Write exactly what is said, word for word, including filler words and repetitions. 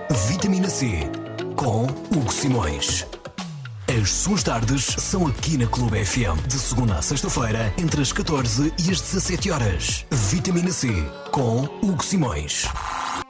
Vitamina C, com Hugo Simões. As suas tardes são aqui na Clube F M, de segunda a sexta-feira, entre as catorze e as dezassete horas. Vitamina C, com Hugo Simões.